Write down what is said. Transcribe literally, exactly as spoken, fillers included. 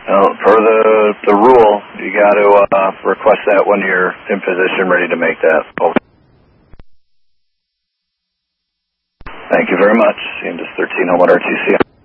Well, per the, the rule, you got to uh, request that when you're in position, ready to make that. Thank you very much. C M D thirteen, Homeowner T C.